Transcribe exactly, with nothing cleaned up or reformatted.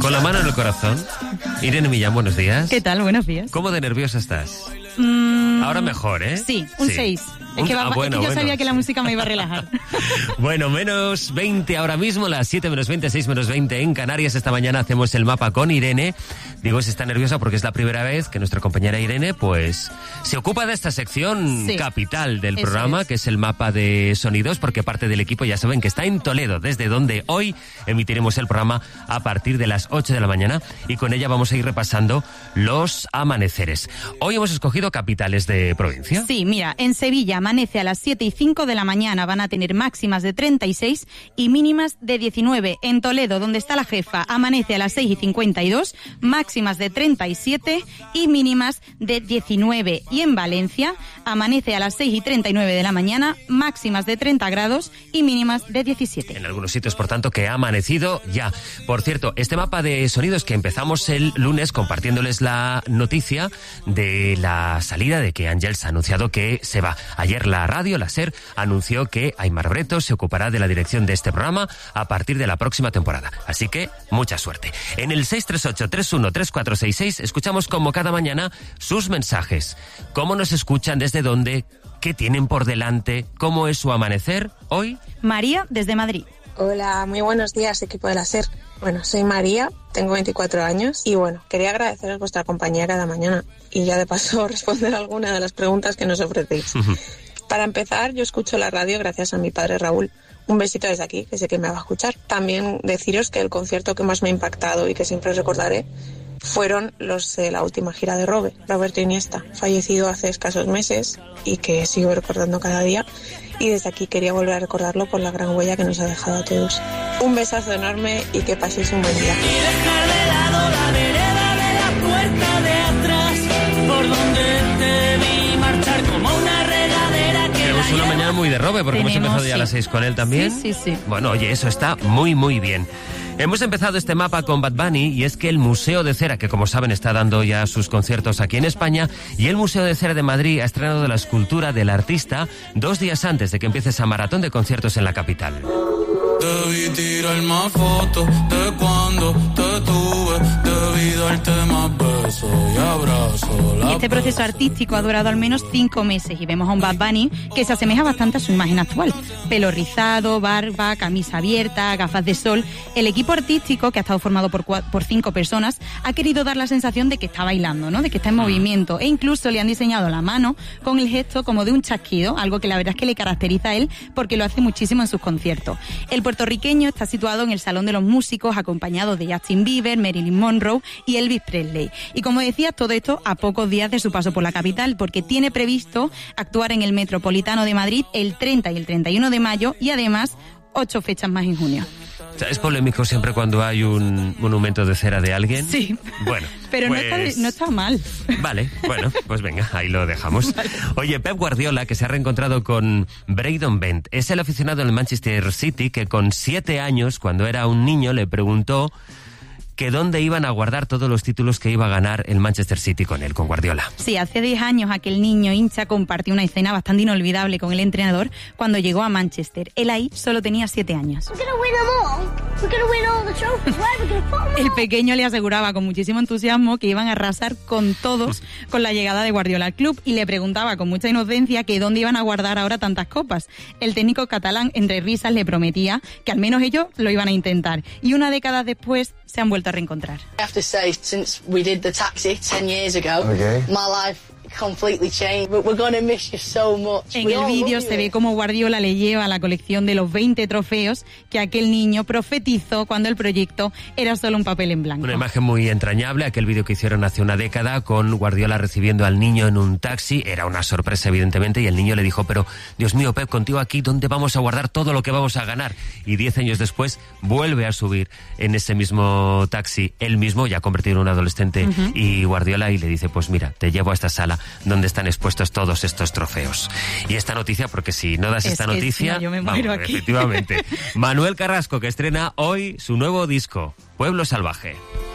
Con la mano en el corazón. Irene Millán, buenos días. ¿Qué tal? Buenos días. ¿Cómo de nerviosa estás? Mm, Ahora mejor, ¿eh? Sí, un seis. Sí. Es que, va, ah, bueno, es que yo bueno. sabía que la música me iba a relajar. Bueno, menos veinte ahora mismo, las siete menos veinte, seis menos veinte en Canarias. Esta mañana hacemos el mapa con Irene. Digo, si está nerviosa porque es la primera vez que nuestra compañera Irene, pues, se ocupa de esta sección sí, capital del eso programa, es. que es el mapa de sonidos, porque parte del equipo ya saben que está en Toledo, desde donde hoy emitiremos el programa a partir de las ocho de la mañana, y con ella vamos a ir repasando los amaneceres. Hoy hemos escogido capitales de provincia. Sí, mira, en Sevilla amanece a las siete y cinco de la mañana, van a tener máximas de treinta y seis y mínimas de diecinueve. En Toledo, donde está la jefa, amanece a las seis y cincuenta y dos, máximas de treinta y siete y mínimas de diecinueve. Y en Valencia amanece a las seis y treinta y nueve de la mañana, máximas de treinta grados y mínimas de diecisiete. En algunos sitios, por tanto, que ha amanecido ya. Por cierto, este mapa de sonidos que empezamos el lunes compartiéndoles la noticia de la salida de que Ángels ha anunciado que se va. Ayer la radio, la SER, anunció que Aimar Breto se ocupará de la dirección de este programa a partir de la próxima temporada. Así que, mucha suerte. En el seis tres ocho, tres uno tres cuatro seis seis escuchamos como cada mañana sus mensajes. ¿Cómo nos escuchan? ¿Desde dónde? ¿Qué tienen por delante? ¿Cómo es su amanecer hoy? María, desde Madrid. Hola, muy buenos días, equipo de la SER. Bueno, soy María, tengo veinticuatro años y bueno, quería agradeceros vuestra compañía cada mañana y ya de paso responder alguna de las preguntas que nos ofrecéis. Para empezar, yo escucho la radio gracias a mi padre Raúl. Un besito desde aquí, que sé que me va a escuchar. También deciros que el concierto que más me ha impactado y que siempre recordaré fueron los de la última gira de Robert, Roberto Iniesta, fallecido hace escasos meses y que sigo recordando cada día. Y desde aquí quería volver a recordarlo por la gran huella que nos ha dejado a todos. Un besazo enorme y que paséis un buen día. Y dejar de lado la vereda de la puerta de atrás, por donde te vi marchar como una regadera que Tenemos una mañana muy de Robe, porque Tenemos, hemos empezado ya a sí. las seis con él también. Sí, sí, sí. Bueno, oye, eso está muy, muy bien. Hemos empezado este mapa con Bad Bunny y es que el Museo de Cera, que como saben está dando ya sus conciertos aquí en España, y el Museo de Cera de Madrid ha estrenado la escultura del artista dos días antes de que empiece esa maratón de conciertos en la capital. Debí tirar más fotos de cuando te tuve, debí darte más besos y abrazos. La Este proceso artístico ha durado al menos cinco meses y vemos a un Bad Bunny que se asemeja bastante a su imagen actual. Pelo rizado, barba, camisa abierta, gafas de sol. El equipo artístico, que ha estado formado por, cua- por cinco personas, ha querido dar la sensación de que está bailando, ¿no? De que está en movimiento, e incluso le han diseñado la mano con el gesto como de un chasquido, algo que la verdad es que le caracteriza a él porque lo hace muchísimo en sus conciertos. El puertorriqueño está situado en el Salón de los Músicos, acompañado de Justin Bieber, Marilyn Monroe y Elvis Presley. Y como decía, todo esto a pocos días de su paso por la capital, porque tiene previsto actuar en el Metropolitano de Madrid el treinta y el treinta y uno de mayo y además ocho fechas más en junio. O sea, es polémico siempre cuando hay un monumento de cera de alguien. Sí. Bueno, Pero pues... no, está, no está mal. Vale, bueno, pues venga, ahí lo dejamos. Vale. Oye, Pep Guardiola, que se ha reencontrado con Braden Bent, es el aficionado del Manchester City que con siete años, cuando era un niño, le preguntó que dónde iban a guardar todos los títulos que iba a ganar el Manchester City con él, con Guardiola. Sí, hace diez años aquel niño hincha compartió una escena bastante inolvidable con el entrenador cuando llegó a Manchester. Él ahí solo tenía siete años. El pequeño le aseguraba con muchísimo entusiasmo que iban a arrasar con todos con la llegada de Guardiola al club y le preguntaba con mucha inocencia que dónde iban a guardar ahora tantas copas. El técnico catalán, entre risas, le prometía que al menos ellos lo iban a intentar. Y una década después se han vuelto a reencontrar. I have to say, since we did the taxi ten years ago, okay. my life completely changed. We're going to miss you so much. En el vídeo se ve cómo Guardiola le lleva la colección de los veinte trofeos que aquel niño profetizó cuando el proyecto era solo un papel en blanco. Una imagen muy entrañable, aquel vídeo que hicieron hace una década con Guardiola recibiendo al niño en un taxi. Era una sorpresa, evidentemente, y el niño le dijo, pero Dios mío, Pep, contigo aquí, ¿dónde vamos a guardar todo lo que vamos a ganar? Y diez años después vuelve a subir en ese mismo taxi, él mismo, ya convertido en un adolescente, uh-huh. y Guardiola, y le dice, pues mira, te llevo a esta sala donde están expuestos todos estos trofeos. Y esta noticia, porque si no das es esta que noticia, si no, yo me muero vamos, aquí. Efectivamente. Manuel Carrasco, que estrena hoy su nuevo disco, Pueblo Salvaje.